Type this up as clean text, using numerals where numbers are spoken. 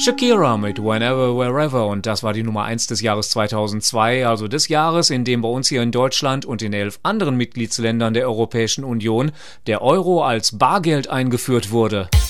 Shakira mit Whenever, Wherever, und das war die Nummer 1 des Jahres 2002, also des Jahres, in dem bei uns hier in Deutschland und in 11 anderen Mitgliedsländern der Europäischen Union der Euro als Bargeld eingeführt wurde.